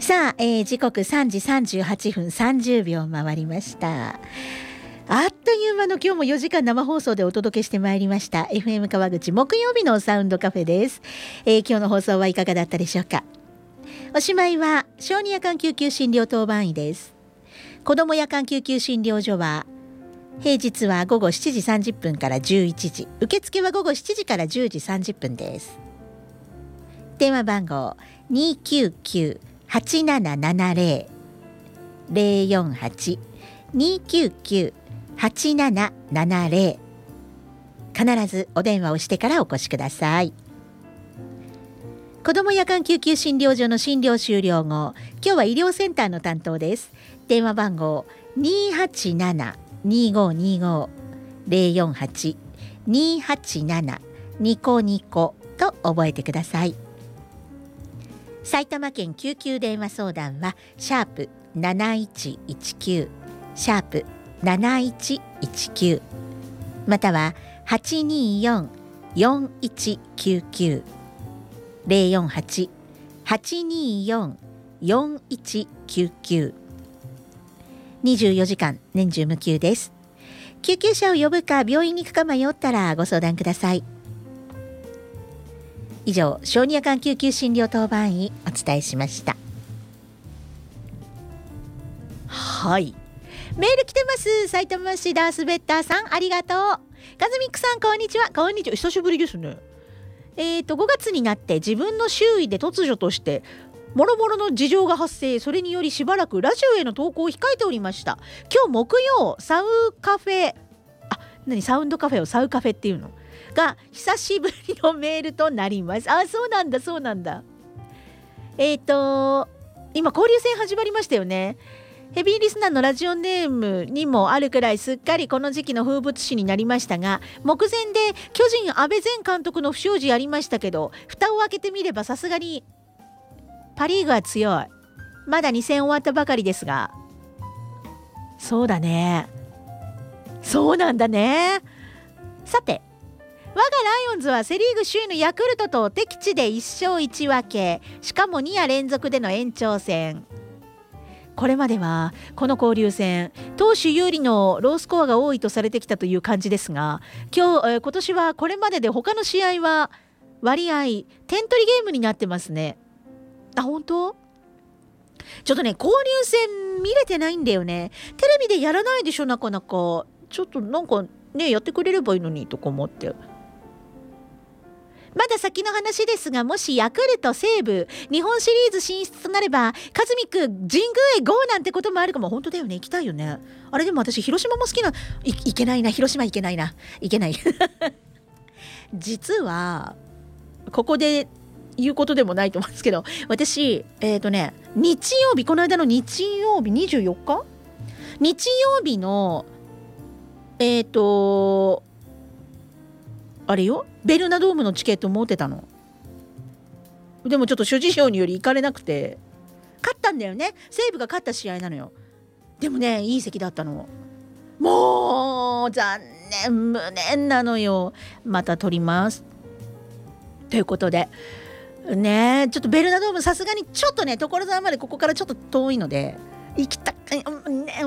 さあ、時刻3時38分30秒回りました。あっという間の今日も4時間生放送でお届けしてまいりました FM 川口木曜日のサウンドカフェです。今日の放送はいかがだったでしょうか。おしまいは小児夜間救急診療当番医です。子ども夜間救急診療所は平日は午後7時30分から11時、受付は午後7時から10時30分です。電話番号 299-8770 048-299-8770 必ずお電話をしてからお越しください。子ども夜間救急診療所の診療終了後、今日は医療センターの担当です。電話番号 287-2525 048-287-ニコニコと覚えてください。埼玉県救急電話相談はシャープ7119シャープ7119または 824-4199 048-824-4199 24時間年中無休です。救急車を呼ぶか病院に行くか迷ったらご相談ください。以上、小児夜間救急診療当番医お伝えしました。はい、メール来てます。埼玉市ダースベッターさん、ありがとう。カズミックさん、こんにちは。こんにちは、久しぶりですね。5月になって自分の周囲で突如としてもろもろの事情が発生、それによりしばらくラジオへの投稿を控えておりました。今日木曜、サウカフェ、サウンドカフェをサウカフェっていうのが久しぶりのメールとなります。そうなんだそうなんだ。今交流戦始まりましたよね。ヘビーリスナーのラジオネームにもあるくらいすっかりこの時期の風物詩になりましたが、目前で巨人安倍前監督の不祥事ありましたけど、蓋を開けてみればさすがにパリーグは強い。まだ2戦終わったばかりですが、そうだね、そうなんだね。さて、我がライオンズはセリーグ首位のヤクルトと敵地で1勝1分け、しかも2夜連続での延長戦。これまではこの交流戦、投手有利のロースコアが多いとされてきたという感じですが、今年はこれまでで他の試合は割合点取りゲームになってますね。本当？ちょっとね、交流戦見れてないんだよね。テレビでやらないでしょ、なかなか。ちょっとなんかね、やってくれればいいのにとか思って。まだ先の話ですが、もしヤクルト西武日本シリーズ進出となれば、カズミック神宮へ GO なんてこともあるかも。本当だよね、行きたいよね。あれでも私広島も好きな、いけないな、広島いけない実はここで言うことでもないと思うんですけど、私日曜日、この間の日曜日24日日曜日のあれよ、ベルナドームのチケット持ってたの。でもちょっと諸事情により行かれなくて、勝ったんだよね。西武が勝った試合なのよ。でもね、いい席だったの。もう残念、無念なのよ。また取りますということでね、ちょっとベルナドームさすがにちょっとね、所沢までここからちょっと遠いので行きたいね。